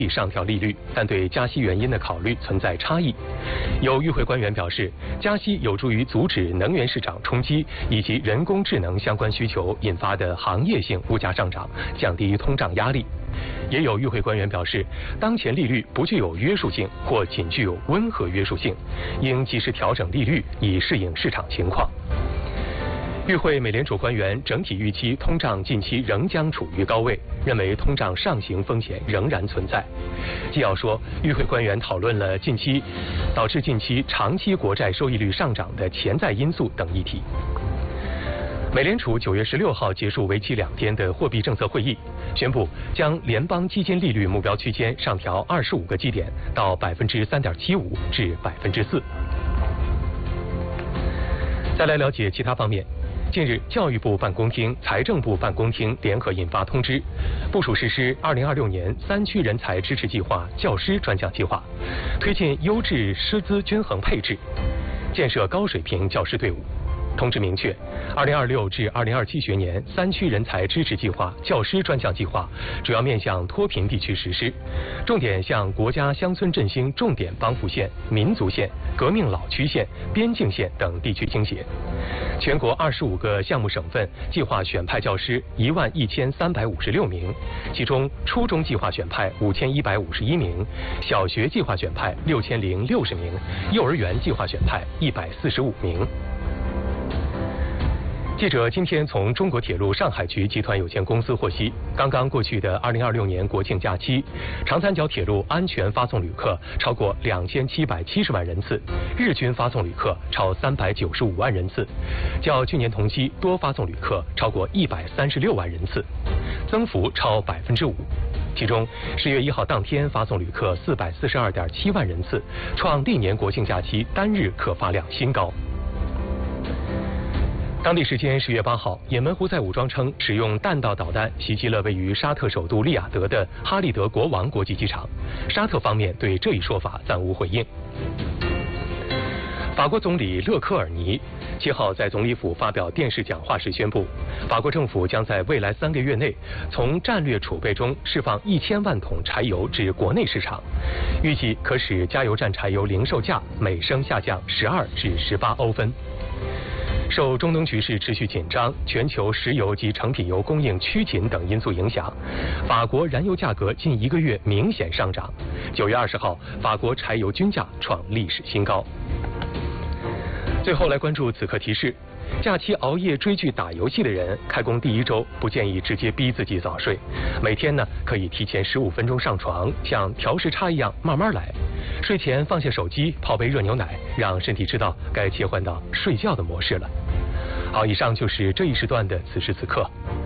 上调利率，但对加息原因的考虑存在差异。有与会官员表示，加息有助于阻止能源市场冲击以及人工智能相关需求引发的行业性物价上涨，降低通胀压力。也有与会官员表示，当前利率不具有约束性或仅具有温和约束性，应及时调整利率以适应市场情况。与会美联储官员整体预期通胀近期仍将处于高位，认为通胀上行风险仍然存在。纪要说，与会官员讨论了导致近期长期国债收益率上涨的潜在因素等议题。美联储9月16号结束为期2天的货币政策会议，宣布将联邦基金利率目标区间上调25个基点到3.75%至4%。再来了解其他方面。近日，教育部办公厅、财政部办公厅联合印发通知，部署实施2026年3区人才支持计划教师专项计划，推进优质师资均衡配置，建设高水平教师队伍。通知明确，2026至2027学年3区人才支持计划教师专项计划主要面向脱贫地区实施，重点向国家乡村振兴重点帮扶县、民族县、革命老区县、边境县等地区倾斜。全国25个项目省份计划选派教师11356名，其中初中计划选派5151名，小学计划选派6060名，幼儿园计划选派145名。记者今天从中国铁路上海局集团有限公司获悉，刚刚过去的2026年国庆假期，长三角铁路安全发送旅客超过2770万人次，日均发送旅客超395万人次，较去年同期多发送旅客超过136万人次，增幅超5%。其中10月1号当天发送旅客442.7万人次，创历年国庆假期单日客发量新高。当地时间10月8号，也门胡塞武装称使用弹道导弹袭击了位于沙特首都利雅得的哈利德国王国际机场，沙特方面对这一说法暂无回应。法国总理勒科尔尼7号在总理府发表电视讲话时宣布，法国政府将在未来3个月内从战略储备中释放1000万桶柴油至国内市场，预计可使加油站柴油零售价每升下降12至18欧分。受中东局势持续紧张、全球石油及成品油供应趋紧等因素影响，法国燃油价格近1个月明显上涨。9月20号，法国柴油均价创历史新高。最后来关注此刻提示：假期熬夜追剧打游戏的人，开工第1周不建议直接逼自己早睡，每天呢可以提前15分钟上床，像调时差一样慢慢来。睡前放下手机，泡杯热牛奶，让身体知道该切换到睡觉的模式了。好，以上就是这一时段的此时此刻。